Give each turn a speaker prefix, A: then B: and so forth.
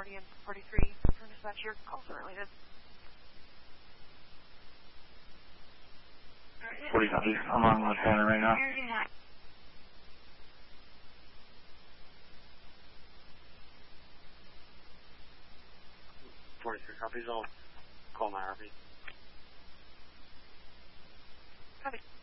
A: 40 and 43 from dispatch. Your calls are related.
B: 40 copies. I'm on Montana right now.
C: 43 copies. I'll call my RV.
A: Copy.